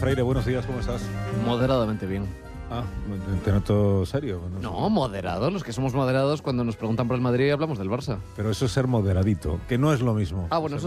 Freire, buenos días, ¿cómo estás? Moderadamente bien. Ah, te noto serio. No, moderados. Los que somos moderados, cuando nos preguntan por el Madrid hablamos del Barça. Pero eso es ser moderadito, que no es lo mismo. Ah, bueno, Ser